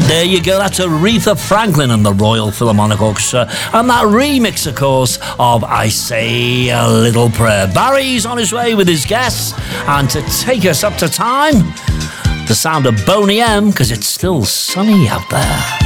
There you go, that's Aretha Franklin and the Royal Philharmonic Orchestra, and that remix, of course, of I Say a Little Prayer. Barry's on his way with his guests, and to take us up to time, the sound of Boney M, because it's still sunny out there.